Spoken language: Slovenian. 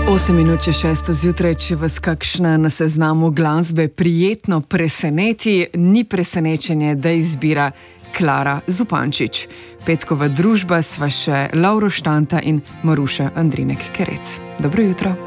8 minut je 6 zjutraj, če vas kakšna na seznamu glasbe prijetno preseneti, ni presenečenje, da izbira Klara Zupančič. Petkova družba sva še Lovro Štanta in Maruša Andrinek Kerec. Dobro jutro.